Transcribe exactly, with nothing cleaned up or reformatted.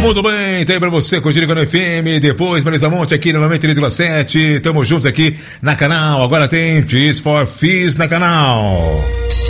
Muito bem, tem pra você curtir com a F M, depois Marisa Monte aqui no noventa e três vírgula sete, tamo juntos aqui na canal, agora tem Fizz for Fizz na canal.